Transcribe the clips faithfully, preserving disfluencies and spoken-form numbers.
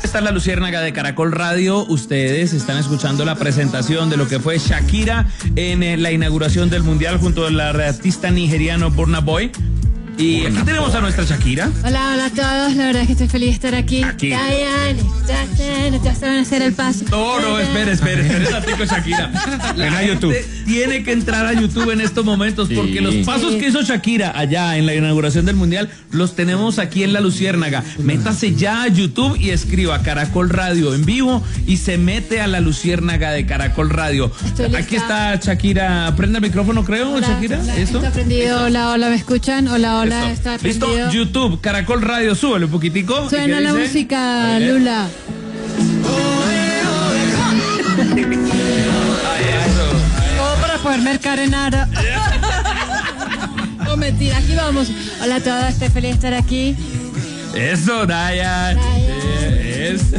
está en la Luciérnaga de Caracol Radio. Ustedes están escuchando la presentación de lo que fue Shakira en eh, la inauguración del Mundial junto al artista nigeriano Burna Boy. Y aquí tenemos a nuestra Shakira. Hola, hola a todos. La verdad es que estoy feliz de estar aquí. Aquí. Diane, Jackson, ya saben hacer el paso. No, no, espere, espere, espere un ratico, Shakira. Ven a YouTube. Tiene que entrar a YouTube en estos momentos Sí. porque los pasos que hizo Shakira allá en la inauguración del Mundial los tenemos aquí en la Luciérnaga. Métase ya a YouTube y escriba Caracol Radio en vivo y se mete a la Luciérnaga de Caracol Radio. Estoy lista. Aquí está Shakira. Prende el micrófono, creo, Hola, Shakira. hola, ¿Eso? está prendido. Hola, hola, ¿me escuchan? Hola, hola, Eso. está ¿Listo? prendido. YouTube, Caracol Radio, súbele un poquitico. ¿Y Suena qué la dice? música, A ver. Lula. Ay, eso. Todo para poder mercar en ara. Oh, mentira, aquí vamos. Hola a todos, estoy feliz de estar aquí. Eso, Daya. Daya. Es.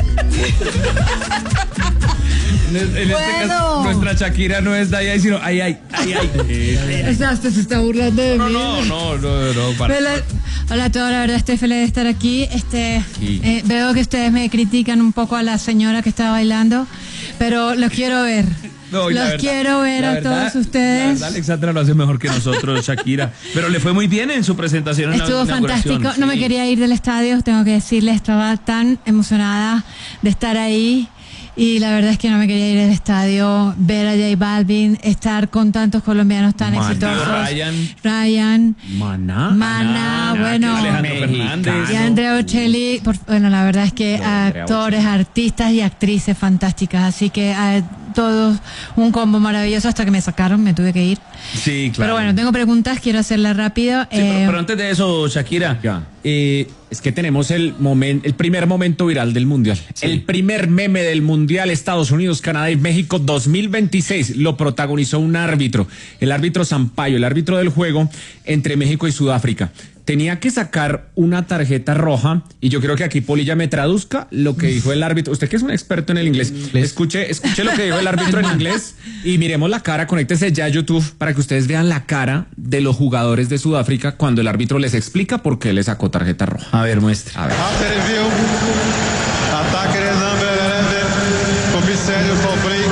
En, en este Bueno. caso, nuestra Shakira no es Daya, sino ay, ay, ay, ay. Exacto, se está burlando de No, mí. no, no, no, no, para. Hola, hola a todos, la verdad estoy feliz de estar aquí. Este, Sí. eh, veo que ustedes me critican un poco a la señora que estaba bailando, pero los quiero ver. No, y la los verdad- quiero ver la a verdad- todos ustedes. La verdad, Alexandra lo hace mejor que nosotros, Shakira. Pero le fue muy bien en su presentación en Estuvo la inauguración. fantástico. No me Sí. quería ir del estadio, tengo que decirles, estaba tan emocionada de estar ahí. Y la verdad es que no me quería ir del estadio, ver a J Balvin, estar con tantos colombianos tan Maná, exitosos. Ryan. Ryan, Maná. Maná, Maná, bueno. Alejandro Mexicano. Fernández. Y Andrea Bocelli, por- bueno, la verdad es que Andrea actores, artistas y actrices fantásticas, así que a todos un combo maravilloso hasta que me sacaron, me tuve que ir. Sí, claro. Pero bueno, tengo preguntas, quiero hacerlas rápido. Sí, pero, Eh, pero antes de eso, Shakira. Ya. Eh, es que tenemos el momento, el primer momento viral del mundial. El primer meme del mundial Estados Unidos, Canadá y México dos mil veintiséis lo protagonizó un árbitro, el árbitro Sampaio, el árbitro del juego entre México y Sudáfrica. Tenía que sacar una tarjeta roja y yo quiero que aquí Polilla me traduzca lo que dijo el árbitro. Usted que es un experto en el inglés, escuche, escuche lo que dijo el árbitro en inglés y miremos la cara, conéctese ya a YouTube para que ustedes vean la cara de los jugadores de Sudáfrica cuando el árbitro les explica por qué le sacó tarjeta roja. A ver, muestra. A ver. Interview. Ataque de number commissario Fabric.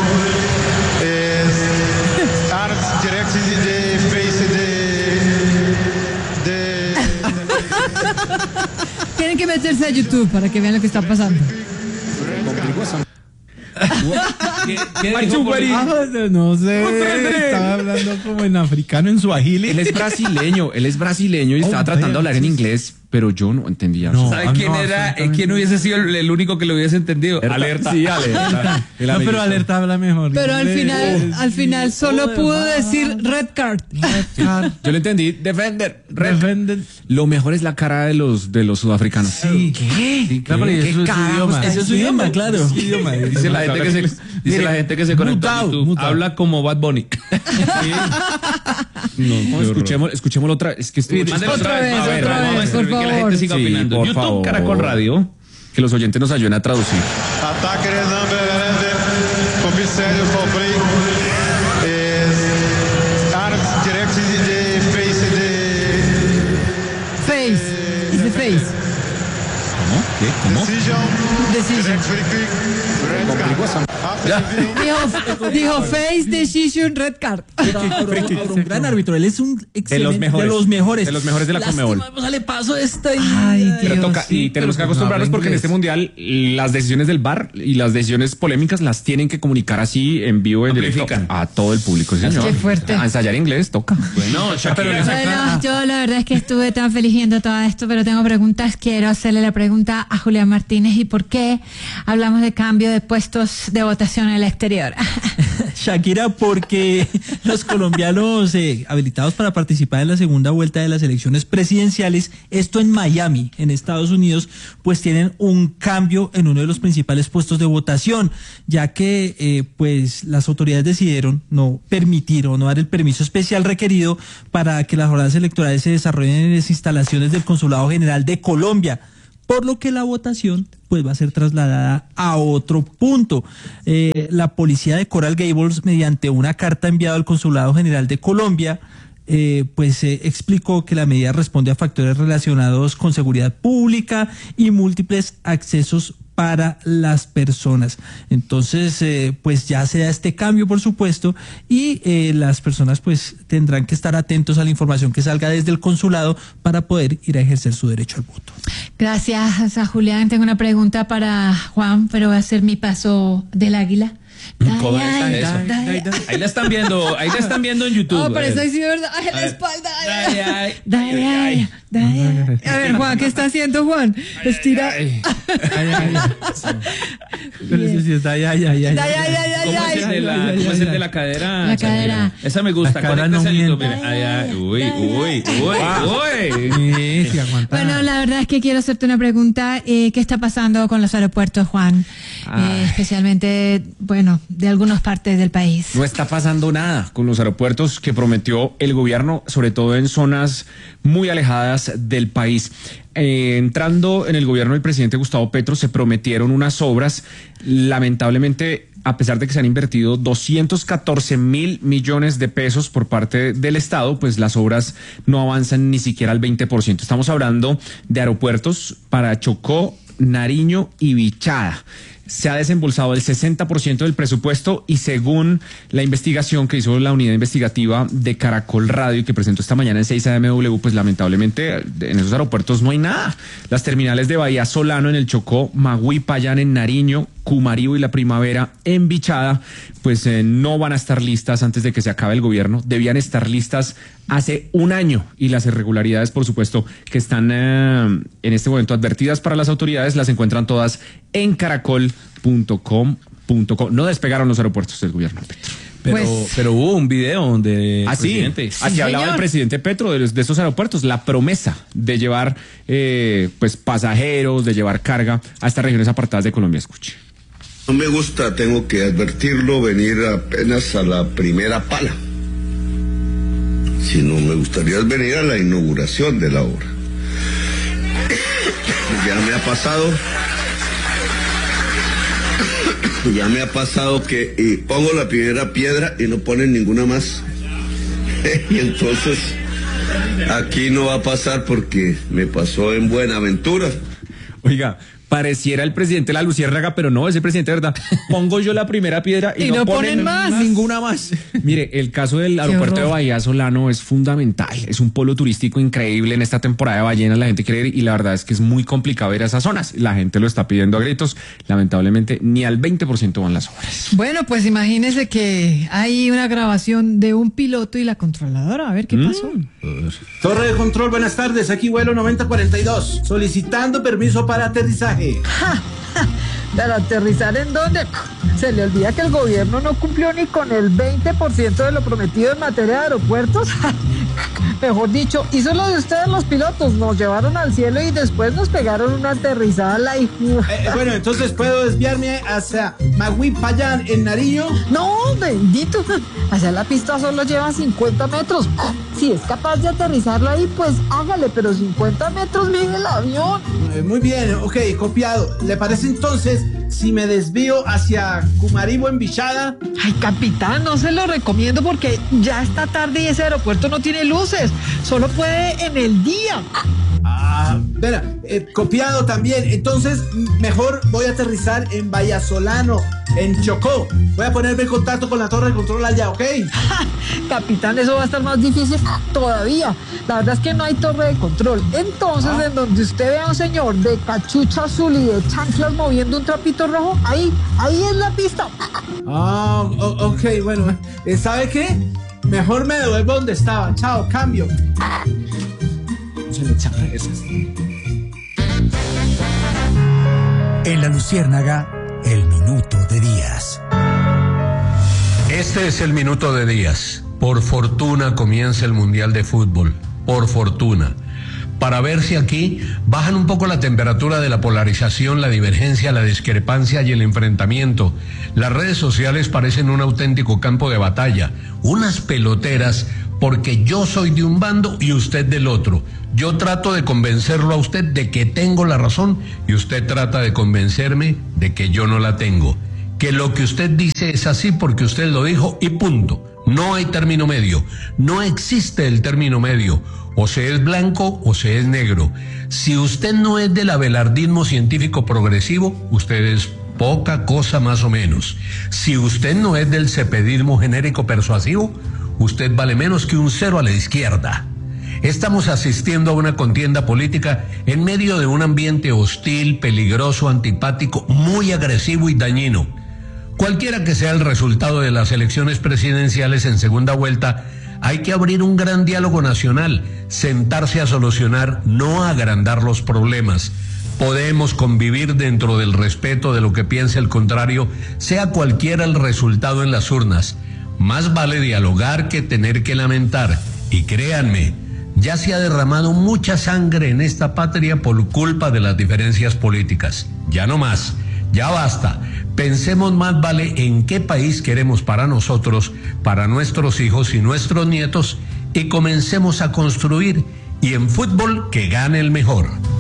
Arts directie de face de de Tienen que meterse a YouTube para que vean lo que está pasando. ¿Qué, qué dijo por ahí? Ah, no sé, estaba hablando como en africano, en suajili. Él es brasileño, él es brasileño y estaba tratando de hablar en inglés, pero yo no entendía. No. ¿Sabe Ah, quién no, era? absolutamente. ¿Quién hubiese sido el, el único que lo hubiese entendido? Alerta. Sí, alerta. El No, pero amiguito. Alerta habla mejor. Pero al Inglés. final, al final solo pudo decir red card. Yo le entendí, defender, red. Defender. Lo mejor es la cara de los de los sudafricanos. Sí. ¿Qué? Claro, porque ¿Qué eso es su carajos idioma. está Ese es su idioma, claro. Es su idioma. Dice la gente que se, dice Mire, la gente que se conectó a mutado, YouTube. mutado. Habla como Bad Bunny. No, escuchemos, escuchémoslo otra. Es que estoy. Mándelo Otra vez, a ver, otra vamos a vez, servir por que la favor. gente siga Sí, opinando. por YouTube, favor. Caracol Radio. Que los oyentes nos ayuden a traducir. ataque de number commissario Fabric. Arts directie de face de Face. Is the face. ¿Cómo? ¿Qué? ¿Cómo? decision. Decision. Direct free kick. Red card. After review. Dijo, dijo face, decision, red card. Pero un gran árbitro, él es un excelente, los mejores. de los mejores. De los mejores de la Lástima, Conmebol. vamos a darle paso a esta. y- Ay, Pero Dios, toca, y sí, tenemos que pero acostumbrarnos no habla porque en inglés. este mundial las decisiones del V A R y las decisiones polémicas las tienen que comunicar así en vivo, en directo Amplifican. a todo el público. Sí, señor. Qué fuerte. A ensayar inglés toca. Bueno, Shakira. Bueno, yo la verdad es que estuve tan feliz viendo todo esto, pero tengo preguntas. Quiero hacerle la pregunta a Julián Martínez. ¿Y por qué hablamos de cambio de puestos de votación en el exterior? Shakira, porque los colombianos eh, habilitados para participar en la segunda vuelta de las elecciones presidenciales, esto en Miami, en Estados Unidos, pues tienen un cambio en uno de los principales puestos de votación, ya que eh, pues las autoridades decidieron no permitir o no dar el permiso especial requerido para que las jornadas electorales se desarrollen en las instalaciones del Consulado General de Colombia, por lo que la votación pues va a ser trasladada a otro punto. Eh, la policía de Coral Gables, mediante una carta enviada al Consulado General de Colombia, eh, pues eh, explicó que la medida responde a factores relacionados con seguridad pública y múltiples accesos para las personas. Entonces, eh, pues ya se da este cambio, por supuesto, y eh, las personas pues tendrán que estar atentos a la información que salga desde el consulado para poder ir a ejercer su derecho al voto. Gracias a Julián. Tengo una pregunta para Juan, pero va a ser mi paso del águila. ¿Cómo está eso? Ahí la están viendo, ahí la están viendo en YouTube. Oh, pero eso sí, ¿verdad? Ay, la espalda. Ay, ay, ay, ay. A ver, Juan, ¿qué está haciendo, Juan? Estira. Ay, ay. Pero eso sí está, ay, ay, ay, ay. ¿Cómo es el de la, cómo es el de la cadera? La cadera. Esa me gusta. La cadera no miente. Ay, ay, uy, uy, uy, uy. Sí, aguanta. Bueno, la verdad es que quiero hacerte una pregunta. Eh, ¿Qué está pasando con los aeropuertos, Juan? Eh, especialmente, bueno, de algunas partes del país. No está pasando nada con los aeropuertos que prometió el gobierno, sobre todo en zonas muy alejadas del país. Eh, entrando en el gobierno del presidente Gustavo Petro, se prometieron unas obras. Lamentablemente, a pesar de que se han invertido doscientos catorce mil millones de pesos por parte del Estado, pues las obras no avanzan ni siquiera al veinte por ciento. Estamos hablando de aeropuertos para Chocó, Nariño y Bichada. Se ha desembolsado el sesenta por ciento del presupuesto y según la investigación que hizo la unidad investigativa de Caracol Radio y que presentó esta mañana en seis A M W, pues lamentablemente en esos aeropuertos no hay nada. Las terminales de Bahía Solano en el Chocó, Magüí, Payán en Nariño, Cumarío y La Primavera en Bichada, pues eh, no van a estar listas antes de que se acabe el gobierno. Debían estar listas hace un año y las irregularidades, por supuesto, que están eh, en este momento advertidas para las autoridades, las encuentran todas en caracol punto com punto co. No despegaron los aeropuertos del gobierno de Petro. Pero, Pues- pero hubo un video donde Ah, el sí, presidente... aquí hablaba el presidente Petro de, los- de estos aeropuertos, la promesa de llevar eh, pues pasajeros, de llevar carga a estas regiones apartadas de Colombia. Escuche. No me gusta, tengo que advertirlo, venir apenas a la primera pala. Sino me gustaría venir a la inauguración de la obra. Ya me ha pasado, ya me ha pasado que y pongo la primera piedra y no ponen ninguna más. Y entonces aquí no va a pasar porque me pasó en Buenaventura. Oiga, pareciera el presidente La Luciérnaga, pero no, es el presidente de verdad. Pongo yo la primera piedra y, Y no ponen más. ninguna más. Mire, el caso del aeropuerto de horror. Bahía Solano es fundamental. Es un polo turístico increíble en esta temporada de ballenas. La gente quiere ir y la verdad es que es muy complicado ir a esas zonas. La gente lo está pidiendo a gritos. Lamentablemente, ni al veinte por ciento van las obras. Bueno, pues imagínese que hay una grabación de un piloto y la controladora. A ver qué pasó. Torre de control, buenas tardes. Aquí vuelo noventa cuarenta y dos. Solicitando permiso para aterrizaje. ¿Para aterrizar en dónde? Se le olvida que el gobierno no cumplió ni con el veinte por ciento de lo prometido en materia de aeropuertos. Mejor dicho, hizo lo de ustedes los pilotos, nos llevaron al cielo y después nos pegaron una aterrizada a la Eh, eh, bueno, entonces puedo desviarme hacia Magüí, Payán, en Nariño. No, bendito. Hacia la pista solo lleva cincuenta metros. Si es capaz de aterrizarlo ahí, pues hágale, pero cincuenta metros mide el avión. Eh, muy bien, ok, copiado. ¿Le parece entonces si me desvío hacia Cumaribo, en Bichada? Ay, capitán, no se lo recomiendo porque ya está tarde y ese aeropuerto no tiene luces. Solo puede en el día. Ah, espera, eh, copiado también. Entonces, m- mejor voy a aterrizar en Vallasolano, en Chocó. Voy a ponerme en contacto con la torre de control allá, ¿ok? Capitán, eso va a estar más difícil todavía. La verdad es que no hay torre de control. Entonces, Ah. en donde usted vea a un señor de cachucha azul y de chanclas moviendo un trapito rojo, ahí, ahí es la pista. Ah, o- ok, bueno. eh, ¿Sabe qué? Mejor me devuelvo donde estaba. Chao, cambio. Se le echa esas. En la Luciérnaga, el minuto de Díaz. Este es el minuto de Díaz. Por fortuna comienza el Mundial de Fútbol. Por fortuna. Para ver si aquí bajan un poco la temperatura de la polarización, la divergencia, la discrepancia y el enfrentamiento. Las redes sociales parecen un auténtico campo de batalla. Unas peloteras porque yo soy de un bando y usted del otro. Yo trato de convencerlo a usted de que tengo la razón y usted trata de convencerme de que yo no la tengo. Que lo que usted dice es así porque usted lo dijo y punto. No hay término medio. No existe el término medio. O se es blanco o se es negro. Si usted no es del abelardismo científico progresivo, usted es poca cosa más o menos. Si usted no es del cepedismo genérico persuasivo, usted vale menos que un cero a la izquierda. Estamos asistiendo a una contienda política en medio de un ambiente hostil, peligroso, antipático, muy agresivo y dañino. Cualquiera que sea el resultado de las elecciones presidenciales en segunda vuelta, hay que abrir un gran diálogo nacional, sentarse a solucionar, no a agrandar los problemas. Podemos convivir dentro del respeto de lo que piense el contrario, sea cualquiera el resultado en las urnas. Más vale dialogar que tener que lamentar. Y créanme, ya se ha derramado mucha sangre en esta patria por culpa de las diferencias políticas. Ya no más, ya basta. Pensemos más vale en qué país queremos para nosotros, para nuestros hijos y nuestros nietos, y comencemos a construir. Y en fútbol, que gane el mejor.